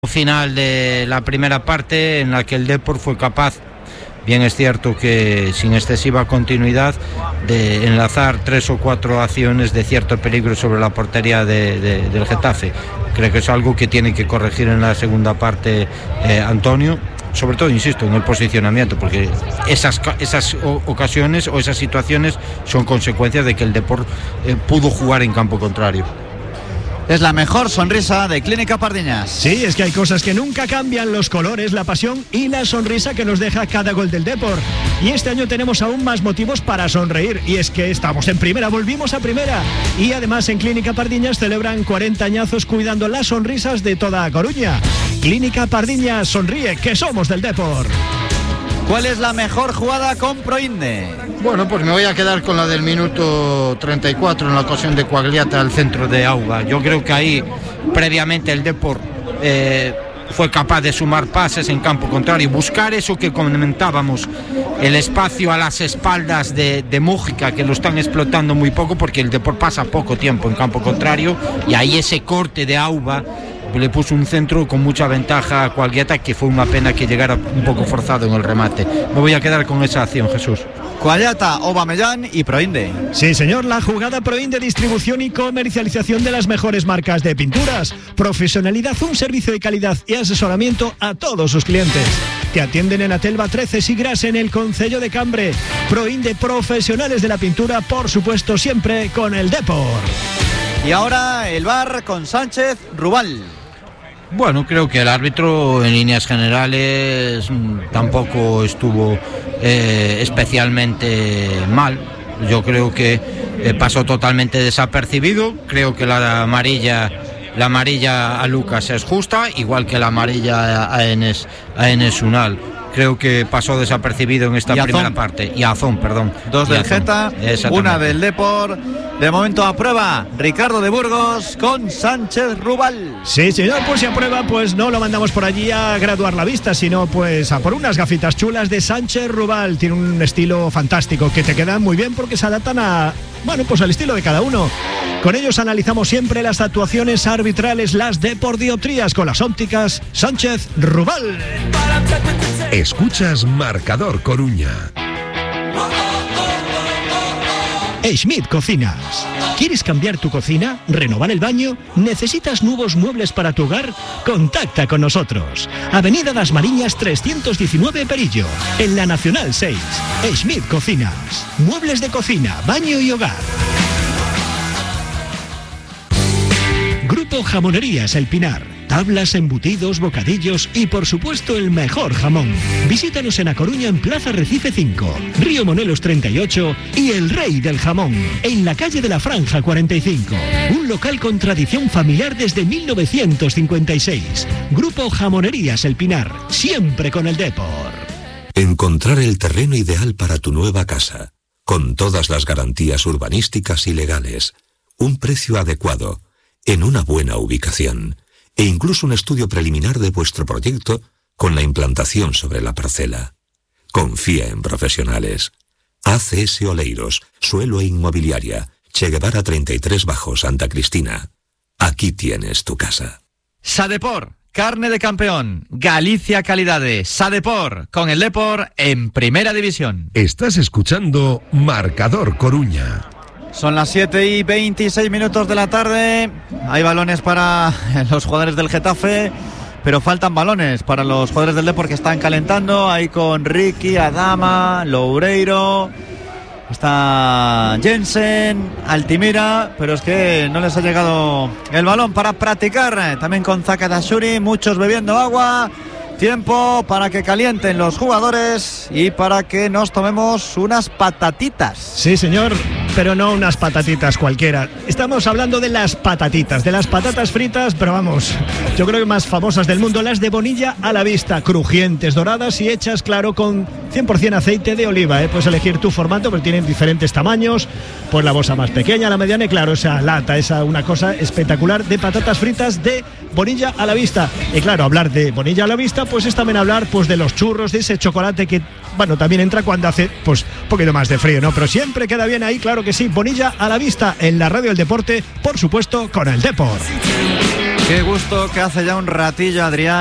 Final de la primera parte en la que el Depor fue capaz, bien es cierto que sin excesiva continuidad, de enlazar 3 o 4 acciones de cierto peligro sobre la portería del Getafe. Creo que es algo que tiene que corregir en la segunda parte Antonio, sobre todo, insisto, en el posicionamiento, porque esas ocasiones o esas situaciones son consecuencias de que el Depor pudo jugar en campo contrario. Es la mejor sonrisa de Clínica Pardiñas. Sí, es que hay cosas que nunca cambian: los colores, la pasión y la sonrisa que nos deja cada gol del Depor. Y este año tenemos aún más motivos para sonreír, y es que estamos en primera, volvimos a primera. Y además en Clínica Pardiñas celebran 40 añazos cuidando las sonrisas de toda Coruña. Clínica Pardiñas, sonríe, que somos del Depor. ¿Cuál es la mejor jugada con Proinde? Bueno, pues me voy a quedar con la del minuto 34 en la ocasión de Quagliata al centro de Auba. Yo creo que ahí previamente el Depor fue capaz de sumar pases en campo contrario, buscar eso que comentábamos, el espacio a las espaldas de Mújica, que lo están explotando muy poco porque el Depor pasa poco tiempo en campo contrario, y ahí ese corte de Auba le puso un centro con mucha ventaja a Quagliata, que fue una pena que llegara un poco forzado en el remate. Me voy a quedar con esa acción, Jesús. Quagliata, Aubameyang y Proinde. Sí, señor, la jugada Proinde, distribución y comercialización de las mejores marcas de pinturas, profesionalidad, un servicio de calidad y asesoramiento a todos sus clientes. Te atienden en Atelva 13 Sigras, en el Concello de Cambre. Proinde, profesionales de la pintura, por supuesto, siempre con el Depor. Y ahora el VAR con Sánchez Rubal. Bueno, creo que el árbitro en líneas generales tampoco estuvo especialmente mal. Yo creo que pasó totalmente desapercibido. Creo que la amarilla a Lucas es justa, igual que la amarilla a Enes Unal. Creo que pasó desapercibido en esta primera parte. Y a Azón, perdón. 2 del Geta, 1 del Depor. De momento aprueba Ricardo de Burgos con Sánchez Rubal. Sí, señor, pues si aprueba, pues no lo mandamos por allí a graduar la vista, sino pues a por unas gafitas chulas de Sánchez Rubal. Tiene un estilo fantástico que te quedan muy bien porque se adaptan al estilo de cada uno. Con ellos analizamos siempre las actuaciones arbitrales, las depordioptrías, con las ópticas Sánchez Rubal. Escuchas Marcador Coruña. Schmidt Cocinas. ¿Quieres cambiar tu cocina? ¿Renovar el baño? ¿Necesitas nuevos muebles para tu hogar? Contacta con nosotros. Avenida Das Mariñas 319 Perillo, en la Nacional 6. Schmidt Cocinas. Muebles de cocina, baño y hogar. Grupo Jamonerías El Pinar. Tablas, embutidos, bocadillos y por supuesto el mejor jamón. Visítanos en A Coruña, en Plaza Recife 5, Río Monelos 38 y El Rey del Jamón, en la calle de la Franja 45. Un local con tradición familiar desde 1956. Grupo Jamonerías El Pinar, siempre con el Depor. Encontrar el terreno ideal para tu nueva casa, con todas las garantías urbanísticas y legales, un precio adecuado, en una buena ubicación, e incluso un estudio preliminar de vuestro proyecto con la implantación sobre la parcela. Confía en profesionales. ACS Oleiros, Suelo e Inmobiliaria, Che Guevara 33 Bajo, Santa Cristina. Aquí tienes tu casa. Sadepor, carne de campeón, Galicia Calidades. Sadepor, con el Depor en Primera División. Estás escuchando Marcador Coruña. Son las 7:26 de la tarde. Hay balones para los jugadores del Getafe, pero faltan balones para los jugadores del Depor, que están calentando. Ahí con Ricky, Adama, Loureiro, está Jensen, Altimira, pero es que no les ha llegado el balón para practicar. También con Zakadashuri, muchos bebiendo agua. Tiempo para que calienten los jugadores y para que nos tomemos unas patatitas. Sí, señor, pero no unas patatitas cualquiera. Estamos hablando de las patatitas, de las patatas fritas, pero vamos, yo creo que más famosas del mundo, las de Bonilla a la Vista, crujientes, doradas y hechas, claro, con 100% aceite de oliva. Puedes elegir tu formato, pero tienen diferentes tamaños. Pues la bolsa más pequeña, la mediana y claro, esa lata, esa una cosa espectacular de patatas fritas de Bonilla a la Vista. Y claro, hablar de Bonilla a la Vista, pues es también hablar pues de los churros, de ese chocolate que, bueno, también entra cuando hace pues un poquito más de frío, ¿no? Pero siempre queda bien ahí, claro que sí. Bonilla a la Vista, en la radio del deporte, por supuesto, con el Depor. Qué gusto que hace ya un ratillo, Adrián.